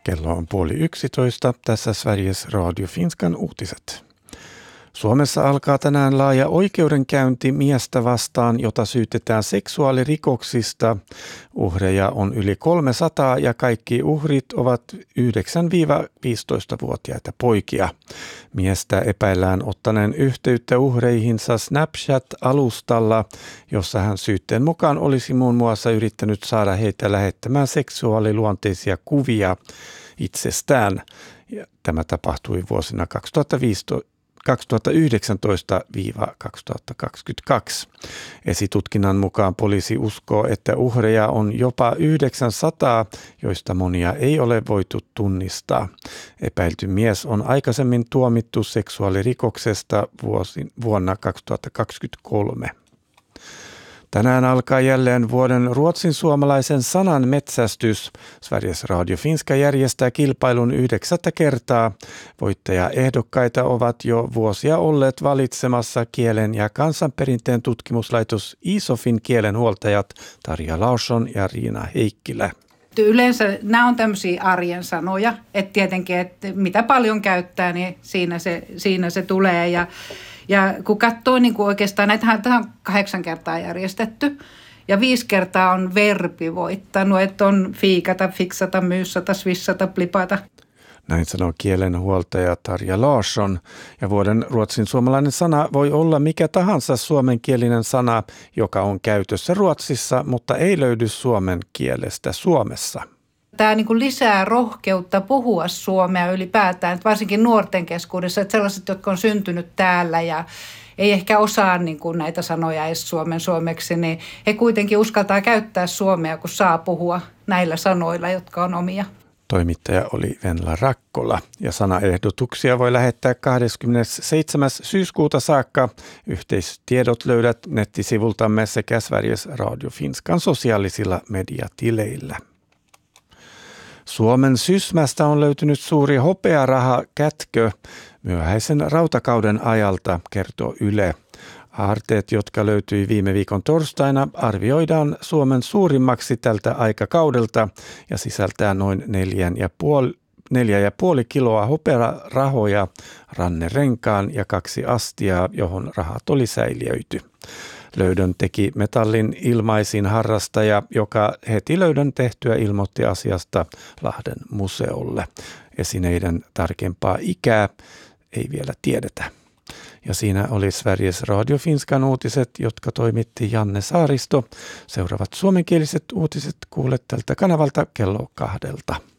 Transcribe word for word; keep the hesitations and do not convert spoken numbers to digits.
Kello on puoli yksitoista. Tässä Sveriges Radio Finskan uutiset. Suomessa alkaa tänään laaja oikeudenkäynti miestä vastaan, jota syytetään seksuaalirikoksista. Uhreja on yli kolmesataa ja kaikki uhrit ovat yhdeksän-viisitoista-vuotiaita poikia. Miestä epäillään ottaneen yhteyttä uhreihinsa Snapchat-alustalla, jossa hän syytteen mukaan olisi muun muassa yrittänyt saada heitä lähettämään seksuaaliluonteisia kuvia itsestään. Ja tämä tapahtui vuosina kaksituhattaviisitoista. kaksituhattayhdeksäntoista kaksituhattakaksikymmentäkaksi. Esitutkinnan mukaan poliisi uskoo, että uhreja on jopa yhdeksänsataa, joista monia ei ole voitu tunnistaa. Epäilty mies on aikaisemmin tuomittu seksuaalirikoksesta vuosi, vuonna kaksituhattakaksikymmentäkolme. Tänään alkaa jälleen vuoden ruotsin suomalaisen sanan metsästys. Sveriges Radio Finska järjestää kilpailun yhdeksättä kertaa. Voittajaehdokkaita ovat jo vuosia olleet valitsemassa kielen ja kansanperinteen tutkimuslaitos ISOFin kielenhuoltajat Tarja Larsson ja Riina Heikkilä. Yleensä nämä on tämmöisiä arjen sanoja, että tietenkin, että mitä paljon käyttää, niin siinä se, siinä se tulee. Ja, ja kun katsoo niin kuin oikeastaan, näitähän on kahdeksan kertaa järjestetty ja viisi kertaa on verbi voittanut, että on fiikata, fiksata, myyssata, swissata, plipata. Näin sanoo kielenhuoltaja Tarja Larsson. Ja vuoden ruotsin suomalainen sana voi olla mikä tahansa suomenkielinen sana, joka on käytössä Ruotsissa, mutta ei löydy suomen kielestä Suomessa. Tämä niin kuin lisää rohkeutta puhua suomea ylipäätään, että varsinkin nuorten keskuudessa, että sellaiset, jotka on syntynyt täällä ja ei ehkä osaa niin kuin näitä sanoja edes suomen suomeksi, niin he kuitenkin uskaltaa käyttää suomea, kun saa puhua näillä sanoilla, jotka on omia. Toimittaja oli Venla Rakkola ja sanaehdotuksia voi lähettää kahdeskymmenesseitsemäs syyskuuta saakka. Yhteistiedot löydät nettisivultamme sekä Sveriges Radio Finskan sosiaalisilla mediatileillä. Suomen Sysmästä on löytynyt suuri hopearahakätkö myöhäisen rautakauden ajalta, kertoo Yle. Aarteet, jotka löytyi viime viikon torstaina, arvioidaan Suomen suurimmaksi tältä aikakaudelta ja sisältää noin neljän ja puoli, neljä ja puoli kiloa hopearahoja, rannerenkaan ja kaksi astiaa, johon rahat oli säiliöity. Löydön teki metallin ilmaisin harrastaja, joka heti löydön tehtyä ilmoitti asiasta Lahden museolle. Esineiden tarkempaa ikää ei vielä tiedetä. Ja siinä oli Sveriges Radio Finskan uutiset, jotka toimitti Janne Saaristo. Seuraavat suomenkieliset uutiset kuulet tältä kanavalta kello kahdelta.